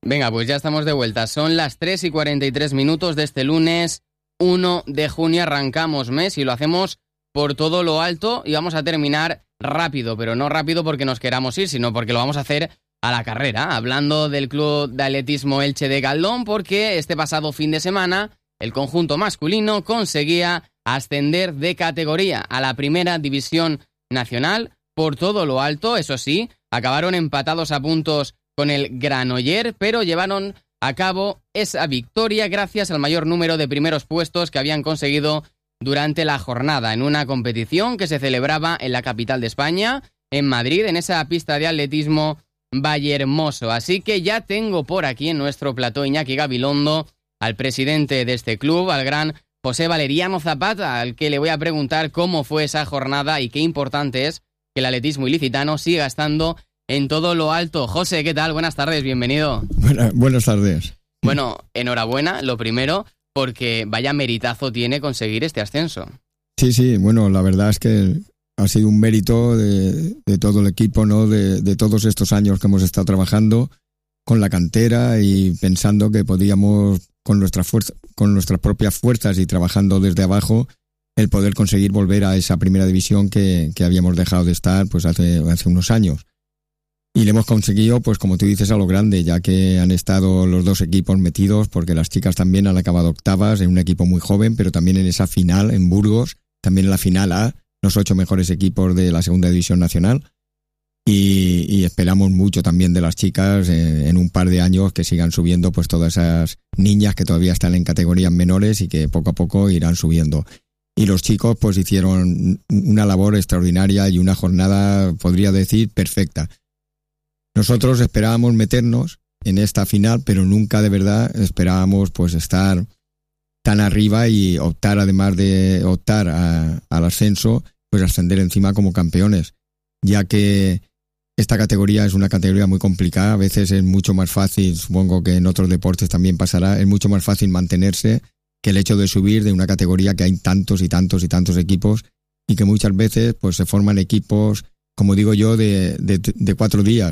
Venga, pues ya estamos de vuelta. Son las 3:43 de este lunes 1 de junio. Arrancamos mes y lo hacemos por todo lo alto y vamos a terminar rápido, pero no rápido porque nos queramos ir, sino porque lo vamos a hacer a la carrera. Hablando del Club de Atletismo Elche de Galdón, porque este pasado fin de semana el conjunto masculino conseguía ascender de categoría a la primera división nacional por todo lo alto. Eso sí, acabaron empatados a puntos con el Granollers, pero llevaron a cabo esa victoria gracias al mayor número de primeros puestos que habían conseguido durante la jornada, en una competición que se celebraba en la capital de España, en Madrid, en esa pista de atletismo Vallehermoso. Así que ya tengo por aquí en nuestro plató Iñaki Gabilondo al presidente de este club, al gran José Valeriano Zapata, al que le voy a preguntar cómo fue esa jornada y qué importante es que el atletismo ilicitano siga estando en todo lo alto. José, ¿qué tal? Buenas tardes, bienvenido. Buenas tardes. Bueno, enhorabuena, lo primero, porque vaya meritazo tiene conseguir este ascenso. Sí, bueno, la verdad es que ha sido un mérito de todo el equipo, ¿no? De todos estos años que hemos estado trabajando con la cantera y pensando que podíamos, con nuestras propias fuerzas y trabajando desde abajo, el poder conseguir volver a esa primera división que habíamos dejado de estar pues hace unos años. Y le hemos conseguido, pues como tú dices, a lo grande, ya que han estado los dos equipos metidos, porque las chicas también han acabado octavas en un equipo muy joven, pero también en esa final en Burgos, también en la final A, los 8 mejores equipos de la segunda división nacional. Y esperamos mucho también de las chicas en un par de años que sigan subiendo pues todas esas niñas que todavía están en categorías menores y que poco a poco irán subiendo. Y los chicos pues hicieron una labor extraordinaria y una jornada, podría decir, perfecta. Nosotros esperábamos meternos en esta final, pero nunca de verdad esperábamos pues estar tan arriba y optar, además de optar al ascenso, pues ascender encima como campeones, ya que esta categoría es una categoría muy complicada. A veces es mucho más fácil, supongo que en otros deportes también pasará, es mucho más fácil mantenerse que el hecho de subir de una categoría que hay tantos y tantos y tantos equipos y que muchas veces pues se forman equipos, como digo yo, de 4 días.